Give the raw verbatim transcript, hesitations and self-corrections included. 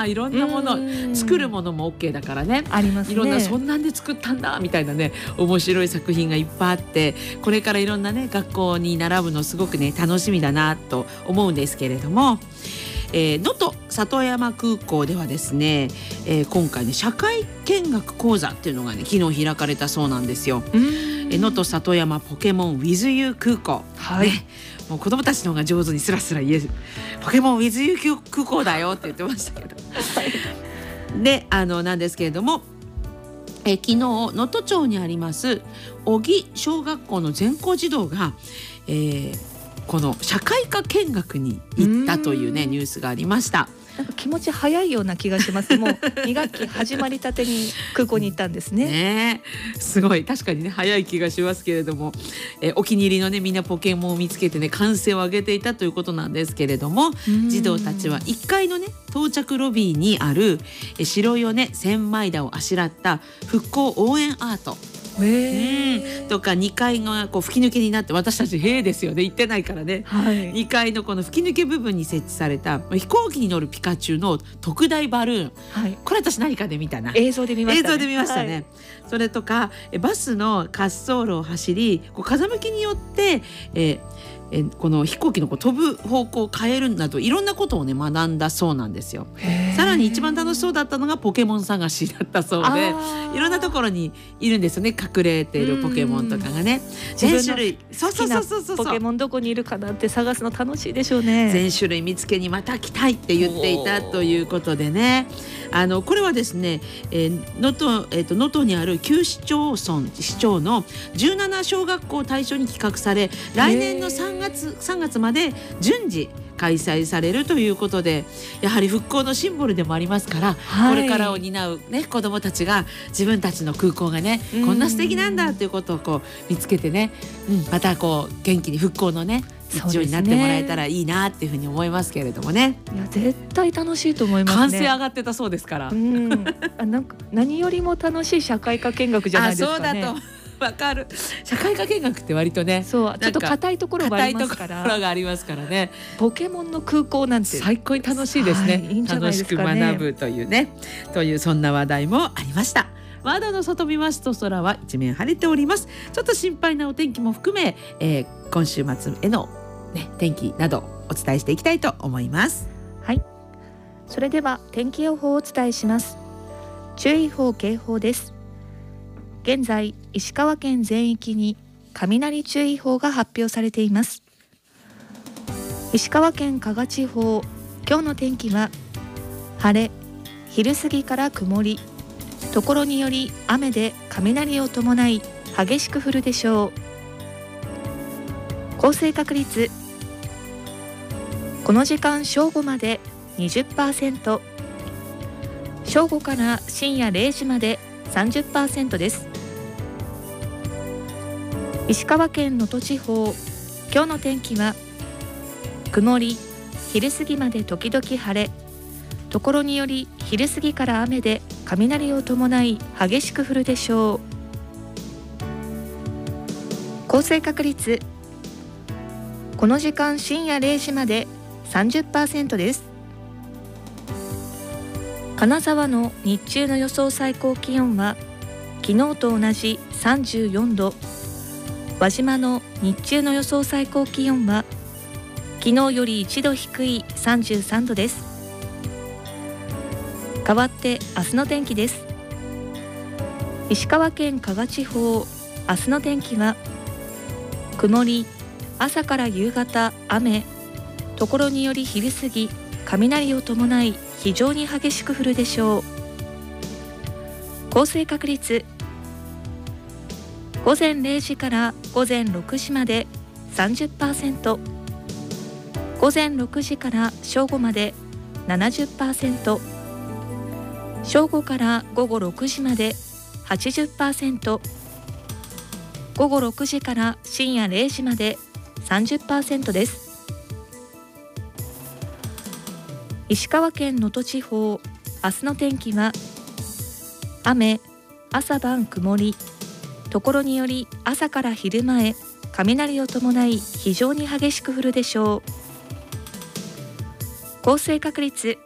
いろんなもの、作るものも OK だからね、 ありますね。 いろんなそんなんで作ったんだみたいなね、面白い作品がいっぱいあって、これからいろんなね学校に並ぶのすごくね楽しみだなと思うんですけれども、えー、能登里山空港ではですね、えー、今回ね社会見学講座っていうのがね昨日開かれたそうなんですよ。能登里山ポケモン WithYou 空港、はい、ね、もう子供たちの方が上手にスラスラ言えるポケモン WithYou 空港だよって言ってましたけどで、あのなんですけれども、え昨日能登町にあります小木小学校の全校児童が、えー、この社会科見学に行ったというねニュースがありました。 なんか気持ち早いような気がします。もうに学期始まりたてに空港に行ったんですね。 ね、すごい確かにね早い気がしますけれども、えお気に入りのねみんなポケモンを見つけてね歓声を上げていたということなんですけれども、児童たちはいっかいのね到着ロビーにあるえ白米ね千枚田をあしらった復興応援アートへうん、とかにかいがこう吹き抜けになって、私たちへーですよね、行ってないからね、はい、にかいのこの吹き抜け部分に設置された飛行機に乗るピカチュウの特大バルーン、はい、これ私何かで見たな、 映像で見ましたね、 映像で見ましたね、はい、それとかバスの滑走路を走りこう風向きによって、えーえこの飛行機のこう飛ぶ方向を変えるなどいろんなことをね学んだそうなんですよ。さらに一番楽しそうだったのがポケモン探しだったそうで、いろんなところにいるんですよね、隠れているポケモンとかがね、全種類好きなポケモンどこにいるかなって探すの楽しいでしょうね。 全種類見つけにまた来たいって言っていたということでね、あのこれはですね能登、えー、と能登にある旧市町村市町のじゅうなな小学校を対象に企画され、来年のさんがつさんがつまで順次開催されるということで、やはり復興のシンボルでもありますから、はい、これからを担う、ね、子どもたちが自分たちの空港がねこんな素敵なんだということをこう見つけてね、うん、またこう元気に復興のね一助になってもらえたらいいなっていうふうに思いますけれどもね。 いや絶対楽しいと思いますね。 歓声上がってたそうですから、うん、 あなんか何よりも楽しい社会科見学じゃないですかね。 あそうだとわかる。社会科見学って割とね、 そうちょっと硬いところがありますから、 硬いところがありますからね。 ポケモンの空港なんて最高に楽しいですね。はい、いいんじゃないですかね。楽しく学ぶというね、というそんな話題もありました。窓の外見ますと空は一面晴れております。ちょっと心配なお天気も含め、えー、今週末への、ね、天気などお伝えしていきたいと思います。 はい、それでは天気予報をお伝えします。注意報警報です。現在石川県全域に雷注意報が発表されています。石川県加賀地方、今日の天気は晴れ、昼過ぎから曇り、ところにより雨で雷を伴い激しく降るでしょう。降水確率、この時間正午まで にじゅっパーセント、 正午から深夜れいじまで さんじゅっパーセント です。石川県能登地方、今日の天気は曇り、昼過ぎまで時々晴れ、ところにより昼過ぎから雨で雷を伴い激しく降るでしょう。降水確率、この時間深夜れいじまで さんじゅっパーセント です。金沢の日中の予想最高気温は昨日と同じさんじゅうよんど、輪島の日中の予想最高気温は昨日よりいちど低いさんじゅうさんどです。代わって明日の天気です。石川県加賀地方、明日の天気は曇り、朝から夕方雨、ところにより昼過ぎ雷を伴い非常に激しく降るでしょう。降水確率、午前れいじから午前ろくじまで さんじゅっパーセント、 午前ろくじから正午まで ななじゅっパーセント、 正午から午後ろくじまで はちじゅっパーセント、 午後ろくじから深夜れいじまで さんじゅっパーセント です。石川県能登地方、明日の天気は雨、朝晩曇り、ところにより朝から昼前雷を伴い非常に激しく降るでしょう。降水確率、